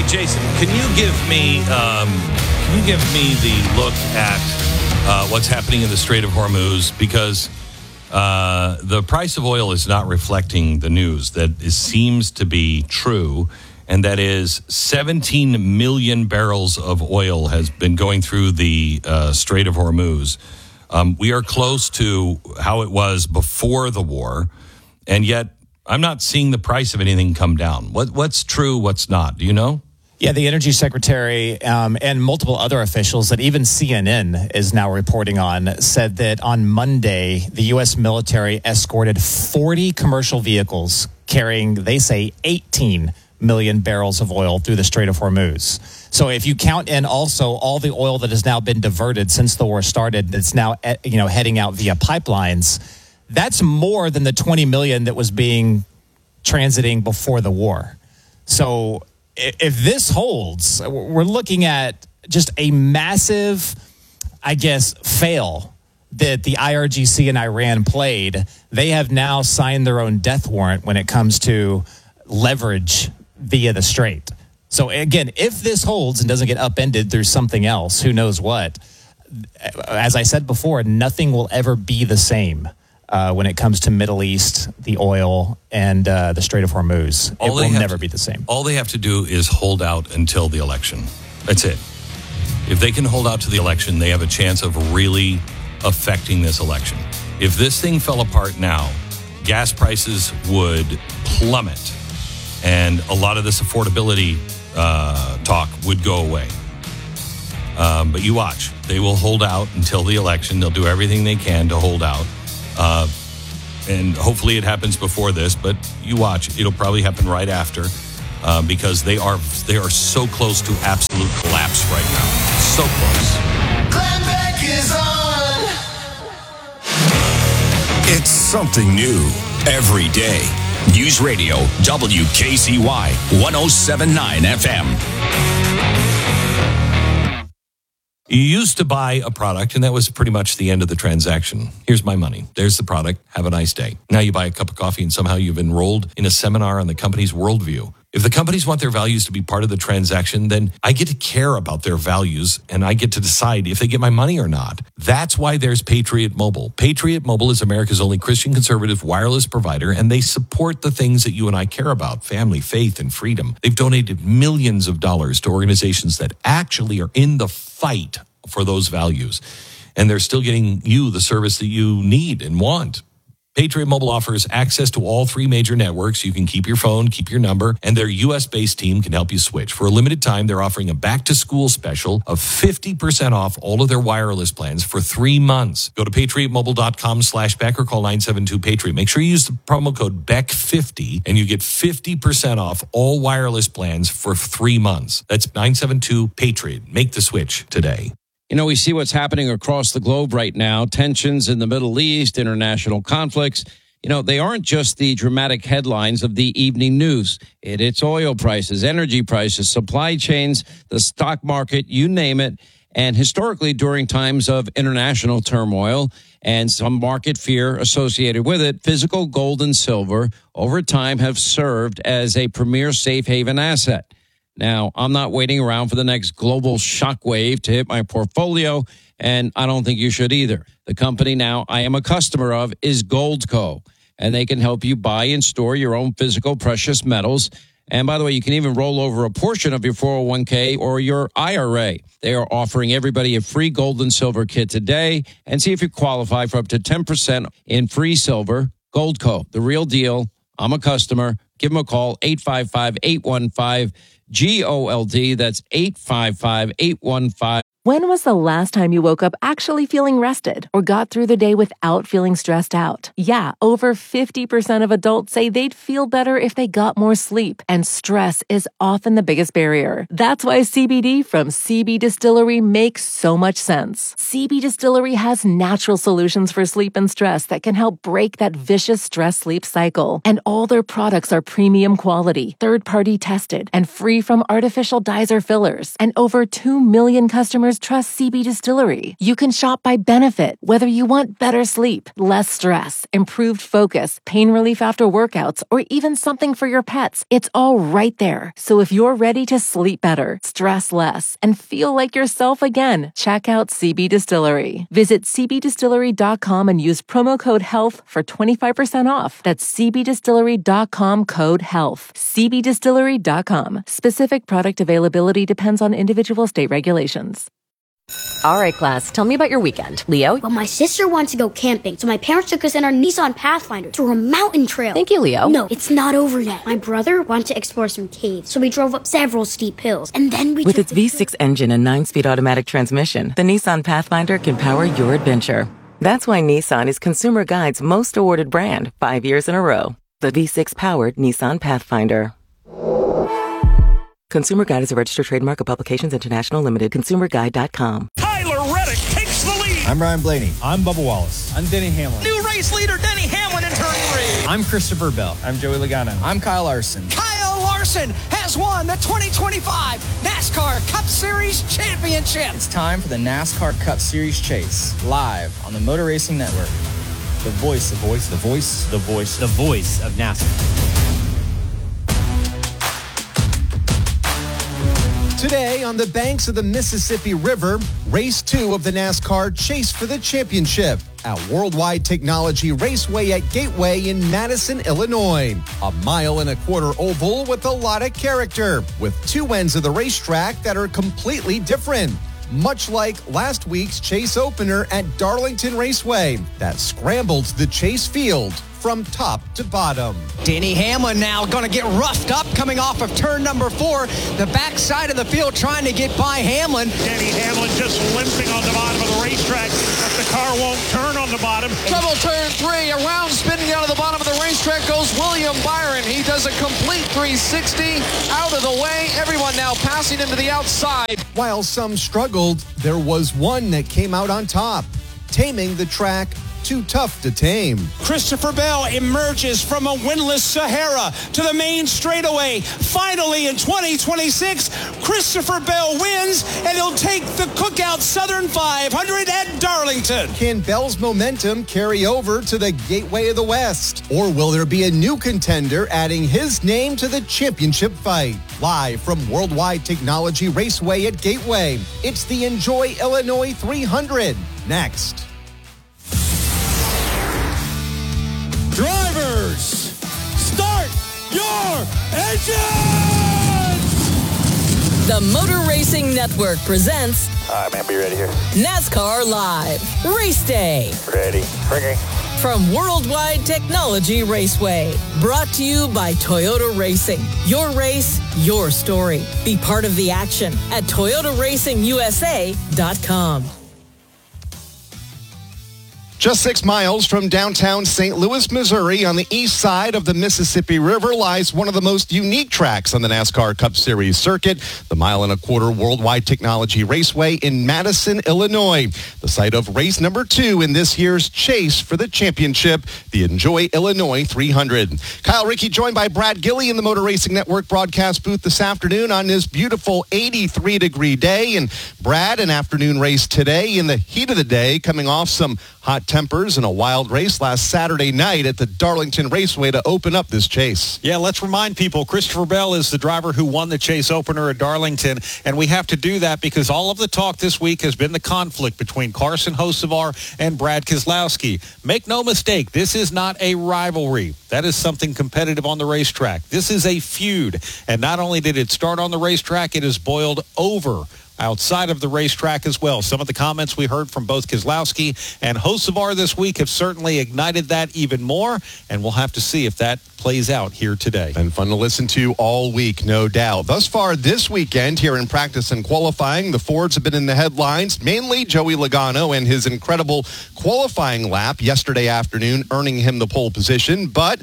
Jason, can you give me the look at what's happening in the Strait of Hormuz? Because the price of oil is not reflecting the news that seems to be true, and that is 17 million barrels of oil has been going through the Strait of Hormuz. We are close to how it was before the war, and yet I'm not seeing the price of anything come down. What's true, what's not? Do you know? Yeah, the energy secretary and multiple other officials that even CNN is now reporting on said that on Monday, the U.S. military escorted 40 commercial vehicles carrying, they say, 18 million barrels of oil through the Strait of Hormuz. So if you count in also all the oil that has now been diverted since the war started, that's now heading out via pipelines, that's more than the 20 million that was being transiting before the war. So if this holds, we're looking at just a massive, I guess, fail that the IRGC and Iran played. They have now signed their own death warrant when it comes to leverage via the Strait. So again, if this holds and doesn't get upended through something else, who knows what, as I said before, nothing will ever be the same when it comes to Middle East, the oil, and the Strait of Hormuz. It will never be the same. All they have to do is hold out until the election. That's it. If they can hold out to the election, they have a chance of really affecting this election. If this thing fell apart now, gas prices would plummet, and a lot of this affordability talk would go away. But you watch. They will hold out until the election. They'll do everything they can to hold out. And hopefully it happens before this, but you watch. It'll probably happen right after because they are so close to absolute collapse right now. So close. Glenn Beck is on. It's something new every day. News Radio WKCY 107.9 FM. You used to buy a product, and that was pretty much the end of the transaction. Here's my money. There's the product. Have a nice day. Now you buy a cup of coffee, and somehow you've enrolled in a seminar on the company's worldview. If the companies want their values to be part of the transaction, then I get to care about their values, and I get to decide if they get my money or not. That's why there's Patriot Mobile. Patriot Mobile is America's only Christian conservative wireless provider, and they support the things that you and I care about: family, faith, and freedom. They've donated millions of dollars to organizations that actually are in the fight for those values, and they're still getting you the service that you need and want. Patriot Mobile offers access to all three major networks. You can keep your phone, keep your number, and their U.S.-based team can help you switch. For a limited time, they're offering a back-to-school special of 50% off all of their wireless plans for 3 months. Go to patriotmobile.com/Beck or call 972-PATRIOT. Make sure you use the promo code BECK50, and you get 50% off all wireless plans for 3 months. That's 972-PATRIOT. Make the switch today. You know, we see what's happening across the globe right now. Tensions in the Middle East, international conflicts. You know, they aren't just the dramatic headlines of the evening news. It's oil prices, energy prices, supply chains, the stock market, you name it. And historically, during times of international turmoil and some market fear associated with it, physical gold and silver over time have served as a premier safe haven asset. Now, I'm not waiting around for the next global shockwave to hit my portfolio, and I don't think you should either. The company now I am a customer of is Goldco, and they can help you buy and store your own physical precious metals. And by the way, you can even roll over a portion of your 401k or your IRA. They are offering everybody a free gold and silver kit today, and see if you qualify for up to 10% in free silver. Goldco, the real deal. I'm a customer. Give them a call, 855-815-GOLD. That's 855-815. When was the last time you woke up actually feeling rested or got through the day without feeling stressed out? Yeah, over 50% of adults say they'd feel better if they got more sleep, and stress is often the biggest barrier. That's why CBD from CB Distillery makes so much sense. CB Distillery has natural solutions for sleep and stress that can help break that vicious stress-sleep cycle. And all their products are premium quality, third-party tested, and free from artificial dyes or fillers. And over 2 million customers customers trust CB Distillery. You can shop by benefit, whether you want better sleep, less stress, improved focus, pain relief after workouts, or even something for your pets. It's all right there. So if you're ready to sleep better, stress less, and feel like yourself again, check out CB Distillery. Visit cbdistillery.com and use promo code HEALTH for 25% off. That's cbdistillery.com, code HEALTH. cbdistillery.com. Specific product availability depends on individual state regulations. All right, class, tell me about your weekend. Leo? Well, my sister wants to go camping, so my parents took us in our Nissan Pathfinder through a mountain trail. Thank you, Leo. No, it's not over yet. My brother wanted to explore some caves, so we drove up several steep hills, and then we With its V6 engine and 9-speed automatic transmission, the Nissan Pathfinder can power your adventure. That's why Nissan is Consumer Guide's most awarded brand 5 years in a row. The V6-powered Nissan Pathfinder. Consumer Guide is a registered trademark of Publications International Limited. ConsumerGuide.com. Tyler Reddick takes the lead. I'm Ryan Blaney. I'm Bubba Wallace. I'm Denny Hamlin. New race leader Denny Hamlin in turn 3. I'm Christopher Bell. I'm Joey Logano. I'm Kyle Larson. Kyle Larson has won the 2025 NASCAR Cup Series Championship. It's time for the NASCAR Cup Series Chase, live on the Motor Racing Network. The voice of NASCAR. Today, on the banks of the Mississippi River, Race 2 of the NASCAR Chase for the Championship at Worldwide Technology Raceway at Gateway in Madison, Illinois. A 1.25-mile oval with a lot of character, with two ends of the racetrack that are completely different. Much like last week's Chase opener at Darlington Raceway that scrambled the Chase field from top to bottom. Denny Hamlin now going to get roughed up coming off of turn number 4. The backside of the field trying to get by Hamlin. Denny Hamlin just limping on the bottom of the racetrack, but the car won't turn on the bottom. Trouble turn 3, around spinning out of the bottom of the racetrack goes William Byron. He does a complete 360 out of the way. Everyone now passing him to the outside. While some struggled, there was one that came out on top, taming the track too tough to tame. Christopher Bell emerges from a windless Sahara to the main straightaway. Finally, in 2026, Christopher Bell wins, and he'll take the Cookout Southern 500 at Darlington. Can Bell's momentum carry over to the Gateway of the West? Or will there be a new contender adding his name to the championship fight? Live from Worldwide Technology Raceway at Gateway, it's the Enjoy Illinois 300. Next. Drivers, start your engines! The Motor Racing Network presents... All right, man, be ready here. NASCAR Live, Race Day. Ready. Ringing. From Worldwide Technology Raceway. Brought to you by Toyota Racing. Your race, your story. Be part of the action at ToyotaRacingUSA.com. Just 6 miles from downtown St. Louis, Missouri, on the east side of the Mississippi River, lies one of the most unique tracks on the NASCAR Cup Series circuit, the 1.25-mile Worldwide Technology Raceway in Madison, Illinois, the site of race number 2 in this year's Chase for the Championship, the Enjoy Illinois 300. Kyle Rickey joined by Brad Gilley in the Motor Racing Network broadcast booth this afternoon on this beautiful 83-degree day. And Brad, an afternoon race today in the heat of the day, coming off some hot tempers in a wild race last Saturday night at the Darlington Raceway to open up this chase. Yeah, let's remind people, Christopher Bell is the driver who won the Chase opener at Darlington, and we have to do that because all of the talk this week has been the conflict between Carson Hocevar and Brad Keselowski. Make no mistake, this is not a rivalry. That is something competitive on the racetrack. This is a feud, and not only did it start on the racetrack, it has boiled over outside of the racetrack as well. Some of the comments we heard from both Keselowski and Hocevar this week have certainly ignited that even more, and we'll have to see if that plays out here today. And fun to listen to all week, no doubt. Thus far this weekend here in practice and qualifying, the Fords have been in the headlines, mainly Joey Logano and his incredible qualifying lap yesterday afternoon, earning him the pole position. But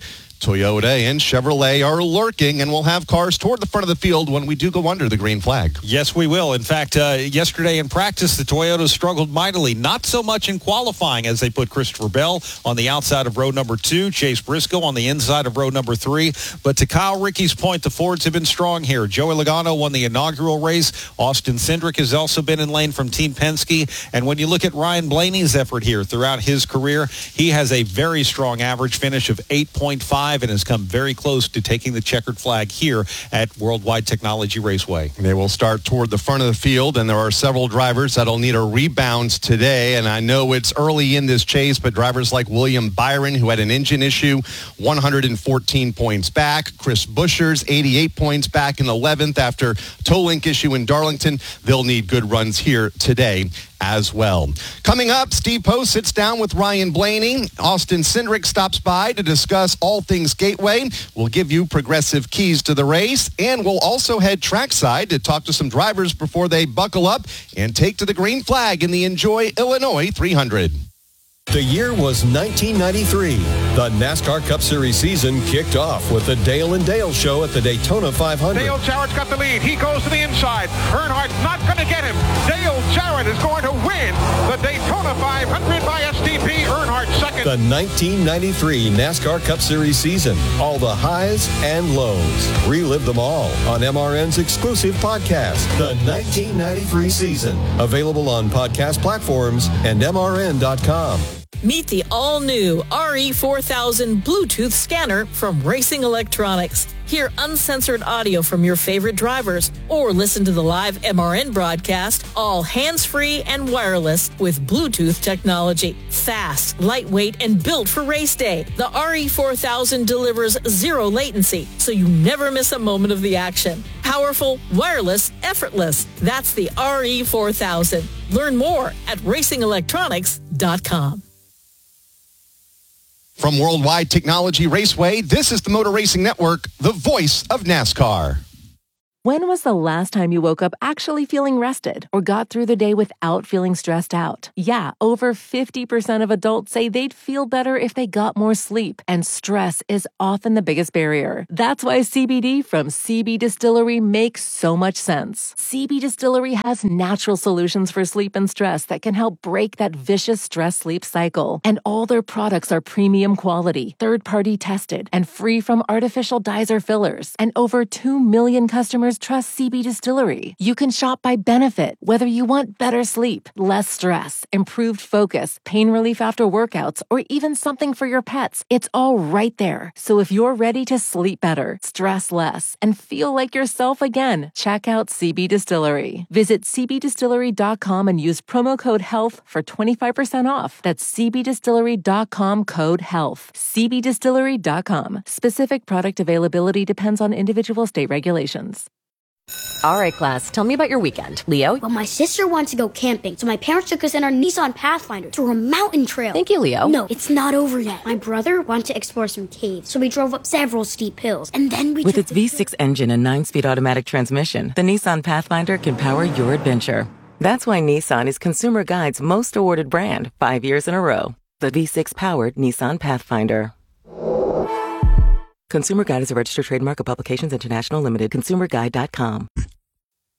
Toyota and Chevrolet are lurking, and we'll have cars toward the front of the field when we do go under the green flag. Yes, we will. In fact, yesterday in practice, the Toyotas struggled mightily. Not so much in qualifying as they put Christopher Bell on the outside of row number 2, Chase Briscoe on the inside of row number 3. But to Kyle Rickey's point, the Fords have been strong here. Joey Logano won the inaugural race. Austin Cindric has also been in lane from Team Penske. And when you look at Ryan Blaney's effort here throughout his career, he has a very strong average finish of 8.5 and has come very close to taking the checkered flag here at Worldwide Technology Raceway. They will start toward the front of the field, and there are several drivers that'll need a rebound today. And I know it's early in this chase, but drivers like William Byron, who had an engine issue, 114 points back. Chris Buescher's 88 points back in 11th after toe link issue in Darlington. They'll need good runs here today as well. Coming up, Steve Post sits down with Ryan Blaney. Austin Cindric stops by to discuss all things Gateway. We'll give you progressive keys to the race, and we'll also head trackside to talk to some drivers before they buckle up and take to the green flag in the Enjoy Illinois 300. The year was 1993. The NASCAR Cup Series season kicked off with the Dale and Dale Show at the Daytona 500. Dale Jarrett's got the lead. He goes to the inside. Earnhardt's not going to get him. Dale Jarrett is going to win the Daytona 500 by STP. Earnhardt second. The 1993 NASCAR Cup Series season. All the highs and lows. Relive them all on MRN's exclusive podcast, The 1993 Season. Available on podcast platforms and MRN.com. Meet the all-new RE4000 Bluetooth scanner from Racing Electronics. Hear uncensored audio from your favorite drivers or listen to the live MRN broadcast, all hands-free and wireless with Bluetooth technology. Fast, lightweight, and built for race day, the RE4000 delivers zero latency, so you never miss a moment of the action. Powerful, wireless, effortless. That's the RE4000. Learn more at racingelectronics.com. From Worldwide Technology Raceway, this is the Motor Racing Network, the voice of NASCAR. When was the last time you woke up actually feeling rested or got through the day without feeling stressed out? Yeah, over 50% of adults say they'd feel better if they got more sleep, and stress is often the biggest barrier. That's why CBD from CB Distillery makes so much sense. CB Distillery has natural solutions for sleep and stress that can help break that vicious stress-sleep cycle. And all their products are premium quality, third-party tested, and free from artificial dyes or fillers. And over 2 million customers trust CB Distillery. You can shop by benefit, whether you want better sleep, less stress, improved focus, pain relief after workouts, or even something for your pets. It's all right there. So if you're ready to sleep better, stress less, and feel like yourself again, check out CB Distillery. Visit cbdistillery.com and use promo code HEALTH for 25% off. That's cbdistillery.com code HEALTH. cbdistillery.com. Specific product availability depends on individual state regulations. All right, class, tell me about your weekend. Leo? Well, my sister wants to go camping, so my parents took us in our Nissan Pathfinder through a mountain trail. Thank you, Leo. No, it's not over yet. My brother wanted to explore some caves, so we drove up several steep hills, and then we With its V6 engine and 9-speed automatic transmission, the Nissan Pathfinder can power your adventure. That's why Nissan is Consumer Guide's most awarded brand 5 years in a row. The V6-powered Nissan Pathfinder. Consumer Guide is a registered trademark of Publications International Limited. ConsumerGuide.com.